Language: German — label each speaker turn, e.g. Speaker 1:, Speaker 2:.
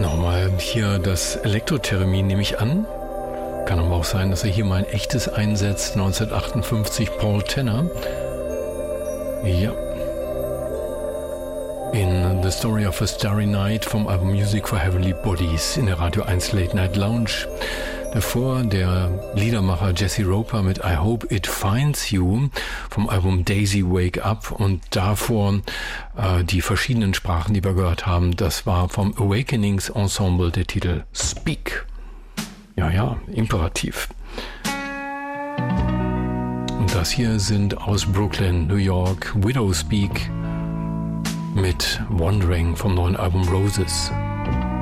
Speaker 1: Nochmal hier das Elektrotheremin nehme ich an. Kann aber auch sein, dass er hier mal ein echtes einsetzt. 1958 Paul Tenner. Ja. In The Story of a Starry Night vom Album Music for Heavenly Bodies in der Radio 1 Late Night Lounge. Davor der Liedermacher Jesse Roper mit I Hope It Finds You vom Album Daisy Wake Up und davor die verschiedenen Sprachen, die wir gehört haben. Das war vom Awakenings Ensemble der Titel Speak. Ja, Imperativ. Und das hier sind aus Brooklyn, New York, Widow Speak mit Wandering vom neuen Album Roses.